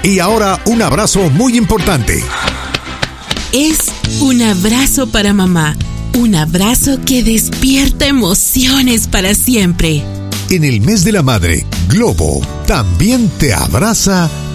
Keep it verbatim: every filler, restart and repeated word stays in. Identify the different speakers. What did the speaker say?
Speaker 1: Y ahora un abrazo muy importante.
Speaker 2: Es un abrazo para mamá. Un abrazo que despierta emociones para siempre.
Speaker 1: En el mes de la madre, Globo también te abraza